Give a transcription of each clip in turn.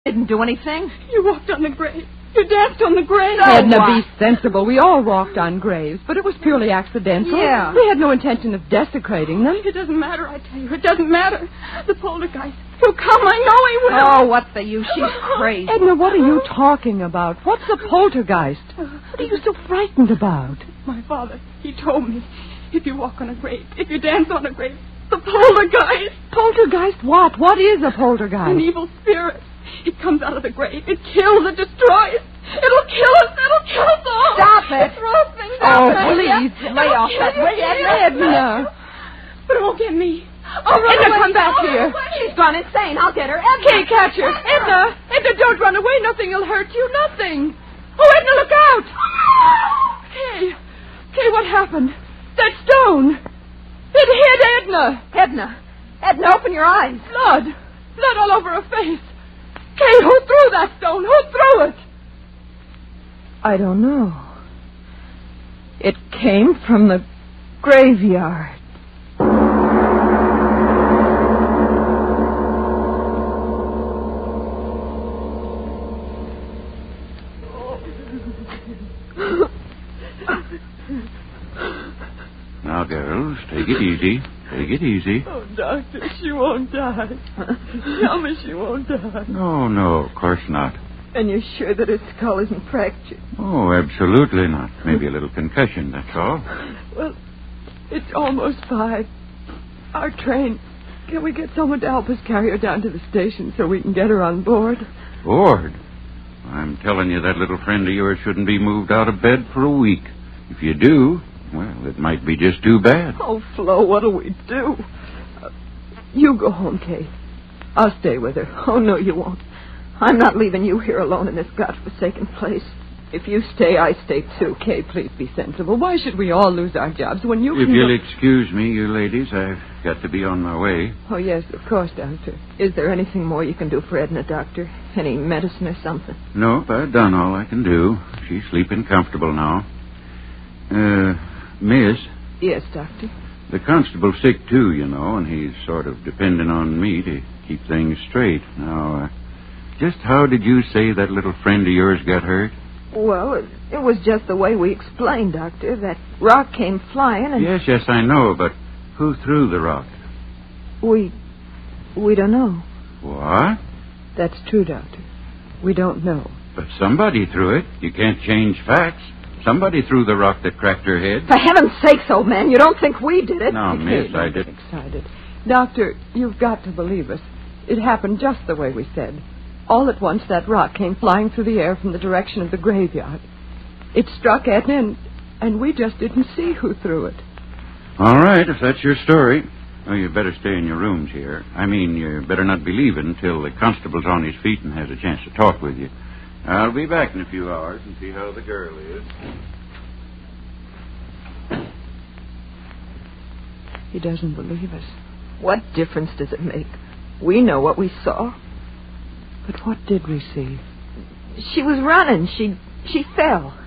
Didn't do anything. You walked on the grave. You danced on the grave. Edna, be sensible. We all walked on graves, but it was purely accidental. Yeah. We had no intention of desecrating them. It doesn't matter, I tell you. It doesn't matter. The poltergeist. He'll come. I know he will. Oh, what's the use? She's crazy. Edna, what are you talking about? What's a poltergeist? What are you so frightened about? My father, he told me, if you walk on a grave, if you dance on a grave, the poltergeist. Poltergeist what? What is a poltergeist? An evil spirit. It comes out of the grave. It kills. It destroys. It'll kill us. It'll kill us all. Stop it. It throws things out. Please, lay off that way, Edna. But it won't get me. I'll run Edna, away. come back here. She's gone insane. I'll get her. Edna. Kay, catch her. Edna, don't run away. Nothing will hurt you. Nothing. Oh, Edna, look out. Kay, what happened? That stone. It hit Edna. Edna, open your eyes. Blood all over her face. Kay, who threw that stone? Who threw it? I don't know. It came from the graveyard. Now, girls, take it easy. Take it easy. Oh, Doctor, she won't die. Tell me she won't die. No, of course not. And you're sure that her skull isn't fractured? Oh, absolutely not. Maybe a little concussion, that's all. Well, it's almost 5. Our train. Can we get someone to help us carry her down to the station so we can get her on board? Bored? I'm telling you, that little friend of yours shouldn't be moved out of bed for a week. If you do, well, it might be just too bad. Oh, Flo, what'll we do? You go home, Kay. I'll stay with her. Oh, no, you won't. I'm not leaving you here alone in this godforsaken place. If you stay, I stay too. Kay, please be sensible. Why should we all lose our jobs when you If can... you'll excuse me, you ladies, I've got to be on my way. Oh, yes, of course, Doctor. Is there anything more you can do for Edna, Doctor? Any medicine or something? Nope, I've done all I can do. She's sleeping comfortable now. Miss? Yes, Doctor. The constable's sick, too, you know, and he's sort of depending on me to keep things straight. Now, just how did you say that little friend of yours got hurt? Well, it was just the way we explained, Doctor. That rock came flying and... Yes, I know, but who threw the rock? We don't know. What? That's true, Doctor. We don't know. But somebody threw it. You can't change facts. Somebody threw the rock that cracked her head. For heaven's sakes, old man, you don't think we did it? No, miss, I Don't get didn't. excited. Doctor, you've got to believe us. It happened just the way we said. All at once, that rock came flying through the air from the direction of the graveyard. It struck Edna, and we just didn't see who threw it. All right, if that's your story. Oh, you better stay in your rooms here. I mean, you better not be leaving till the constable's on his feet and has a chance to talk with you. I'll be back in a few hours and see how the girl is. He doesn't believe us. What difference does it make? We know what we saw. But what did we see? She was running. She fell.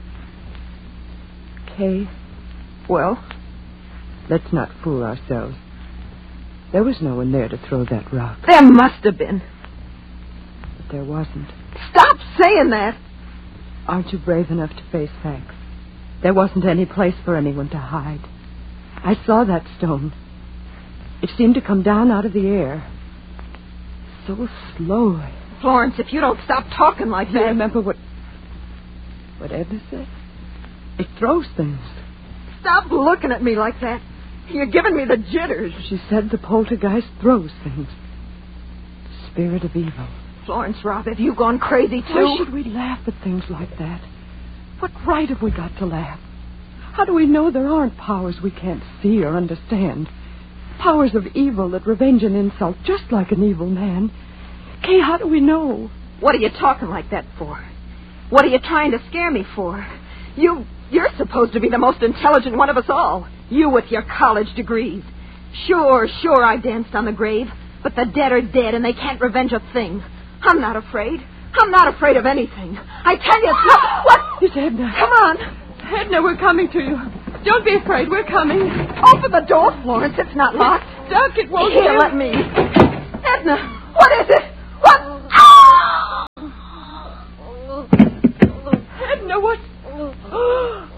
Kay, well, let's not fool ourselves. There was no one there to throw that rock. There must have been. But there wasn't. Stop saying that. Aren't you brave enough to face facts? There wasn't any place for anyone to hide. I saw that stone. It seemed to come down out of the air. So slowly. Florence, if you don't stop talking like You that... remember what Edna said? It throws things. Stop looking at me like that. You're giving me the jitters. She said the poltergeist throws things. The spirit of evil. Florence, Rob, have you gone crazy, too? Why should we laugh at things like that? What right have we got to laugh? How do we know there aren't powers we can't see or understand? Powers of evil that revenge an insult just like an evil man. Kay, how do we know? What are you talking like that for? What are you trying to scare me for? You're supposed to be the most intelligent one of us all. You with your college degrees. Sure, I danced on the grave. But the dead are dead and they can't revenge a thing. I'm not afraid. I'm not afraid of anything. I tell you, it's not... What? It's Edna. Come on. Edna, we're coming to you. Don't be afraid. We're coming. Open the door, Florence. It's not locked. Duck, it won't Here, do. let me. Edna, what is it? What?